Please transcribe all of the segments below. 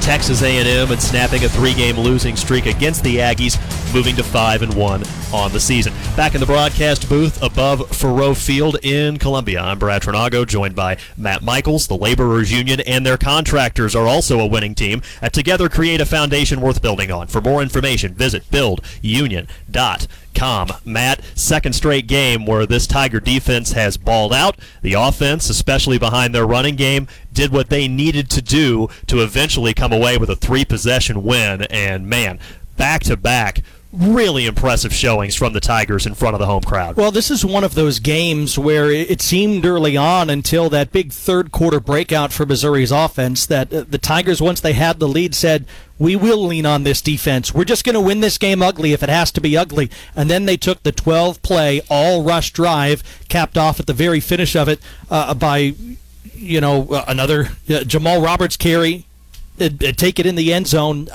Texas A&M and snapping a 3-game losing streak against the Aggies, moving to 5-1 on the season. Back in the broadcast booth above Faurot Field in Columbia, I'm Brad Trinago, joined by Matt Michaels. The Laborers Union and their contractors are also a winning team. Together create a foundation worth building on. For more information, visit buildunion.com. Matt, second straight game where this Tiger defense has balled out. The offense, especially behind their running game, did what they needed to do to eventually come away with a 3-possession win. And, man, back-to-back, really impressive showings from the Tigers in front of the home crowd. Well, this is one of those games where it seemed early on until that big third-quarter breakout for Missouri's offense that the Tigers, once they had the lead, said, we will lean on this defense. We're just going to win this game ugly if it has to be ugly. And then they took the 12-play, all-rush drive, capped off at the very finish of it by, another Jamal Roberts carry, take it in the end zone.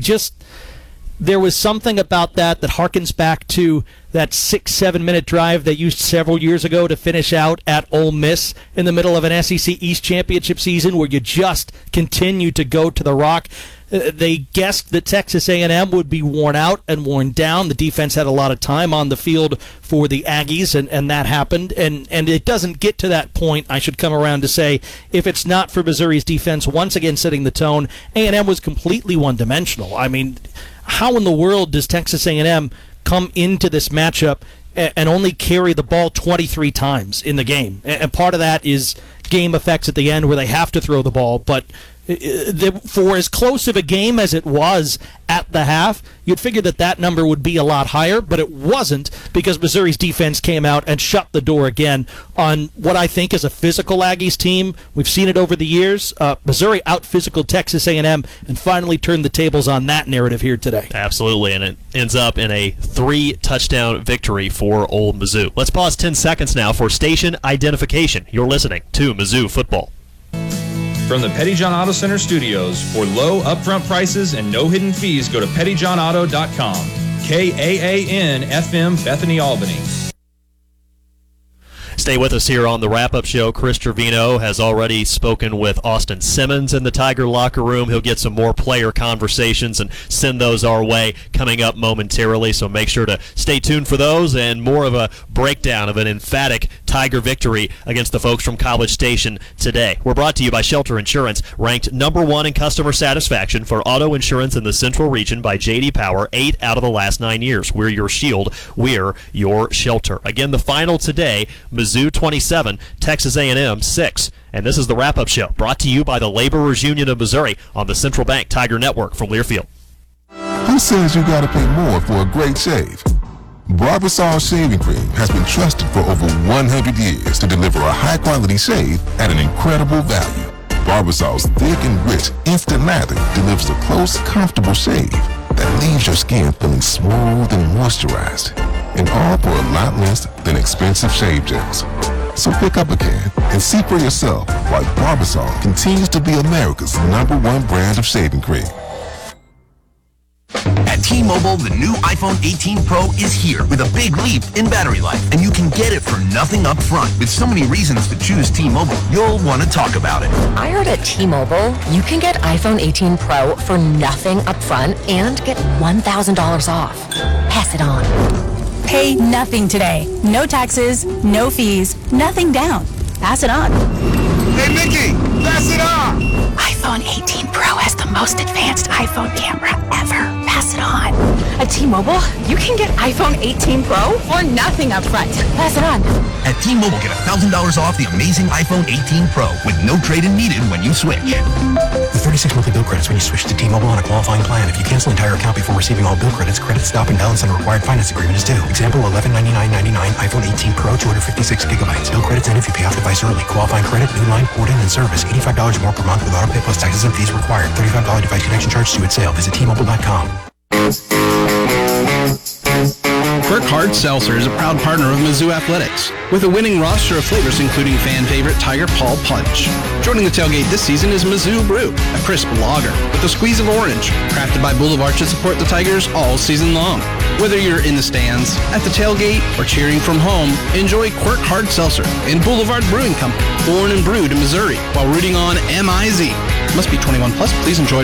There was something about that harkens back to that 6-7 minute drive they used several years ago to finish out at Ole Miss in the middle of an SEC East championship season where you just continue to go to the rock. They guessed that Texas A&M would be worn out and worn down. The defense had a lot of time on the field for the Aggies, and that happened. And it doesn't get to that point, I should come around to say, if it's not for Missouri's defense once again setting the tone. A&M was completely one-dimensional. I mean, how in the world does Texas A&M come into this matchup and only carry the ball 23 times in the game? And part of that is game effects at the end where they have to throw the ball, but for as close of a game as it was at the half, you'd figure that number would be a lot higher, but it wasn't because Missouri's defense came out and shut the door again on what I think is a physical Aggies team. We've seen it over the years. Missouri out-physical Texas A&M and finally turned the tables on that narrative here today. Absolutely, and it ends up in a 3-touchdown victory for Ole Mizzou. Let's pause 10 seconds now for station identification. You're listening to Mizzou Football. From the Pettyjohn Auto Center studios, for low upfront prices and no hidden fees, go to pettyjohnauto.com. KAAN FM, Bethany, Albany. Stay with us here on the wrap-up show. Chris Trevino has already spoken with Austin Simmons in the Tiger locker room. He'll get some more player conversations and send those our way coming up momentarily, so make sure to stay tuned for those and more of a breakdown of an emphatic Tiger victory against the folks from College Station today. We're brought to you by Shelter Insurance, ranked #1 in customer satisfaction for auto insurance in the Central Region by J.D. Power 8 out of the last 9 years. We're your shield. We're your shelter. Again, the final today, Mizzou 27, Texas A&M 6. And this is the wrap-up show, brought to you by the Laborers Union of Missouri on the Central Bank Tiger Network from Learfield. Who says you gotta pay more for a great shave? Barbasol Shaving Cream has been trusted for over 100 years to deliver a high-quality shave at an incredible value. Barbasol's thick and rich instant lather delivers a close, comfortable shave that leaves your skin feeling smooth and moisturized, and all for a lot less than expensive shave gels. So pick up a can and see for yourself why Barbasol continues to be America's #1 brand of shaving cream. At T-Mobile, the new iPhone 18 Pro is here with a big leap in battery life, and you can get it for nothing up front. With so many reasons to choose T-Mobile, you'll want to talk about it. I heard at T-Mobile, you can get iPhone 18 Pro for nothing up front and get $1,000 off. Pass it on. Pay nothing today. No taxes, no fees, nothing down. Pass it on. Hey, Mickey, pass it on. iPhone 18 Pro has the most advanced iPhone camera ever. Pass it on. At T-Mobile, you can get iPhone 18 Pro for nothing up front. Pass it on. At T-Mobile, get $1,000 off the amazing iPhone 18 Pro with no trade-in needed when you switch. With 36 monthly bill credits when you switch to T-Mobile on a qualifying plan. If you cancel entire account before receiving all bill credits, credit stop and balance on a required finance agreement is due. Example, $1199.99 iPhone 18 Pro, 256 gigabytes. Bill credits end if you pay off device early. Qualifying credit, new line, port-in, and service. $85 more per month with auto pay plus taxes and fees required. $35 device connection charge due at sale. Visit T-Mobile.com. Quirk Hard Seltzer is a proud partner of Mizzou Athletics, with a winning roster of flavors including fan favorite Tiger Paul Punch. Joining the tailgate this season is Mizzou Brew, a crisp lager with a squeeze of orange, crafted by Boulevard to support the Tigers all season long. Whether you're in the stands, at the tailgate, or cheering from home, enjoy Quirk Hard Seltzer in Boulevard Brewing Company, born and brewed in Missouri, while rooting on MIZ. Must be 21 plus. Please enjoy